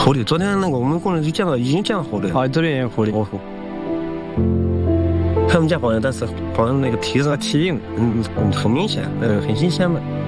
活的。昨天那个我们工人就见到，已经见到活的。 啊，这边也有活的。 哦，他们家好像，但是好像那个蹄子蹄印，很明显，很新鲜嘛。